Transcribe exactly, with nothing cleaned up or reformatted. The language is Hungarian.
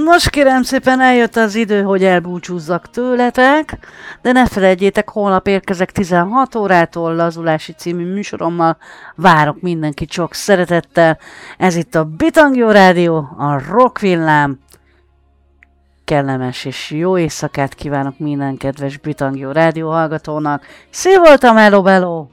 Nos kérem szépen, eljött az idő, hogy elbúcsúzzak tőletek, de ne felejtjétek, holnap érkezek tizenhat órától Lazulási című műsorommal. Várok mindenkit sok szeretettel. Ez itt a Bitangjó Rádió, a Rock Villám. Kellemes és jó éjszakát kívánok minden kedves Bitangjó Rádió hallgatónak. Szia voltam, hello, hello!